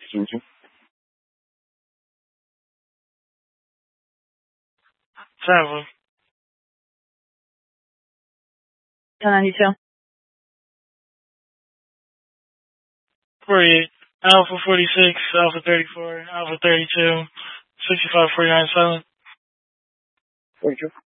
Susan. 7. 1092. 48. Alpha 46, Alpha 34, Alpha 32, 65, 49, silent. 42.